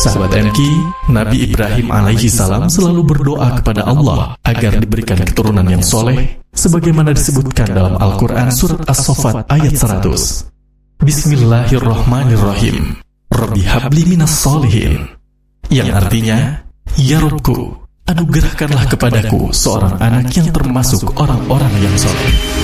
Sahabat MQ, Nabi Ibrahim alaihi salam selalu berdoa kepada Allah agar diberikan keturunan yang soleh, sebagaimana disebutkan dalam Al-Quran surat As-Saffat ayat 100. Bismillahirrahmanirrahim. Rabbi habli minas solihin. Yang artinya, ya Rabbku, anugerahkanlah kepadaku seorang anak yang termasuk orang-orang yang soleh.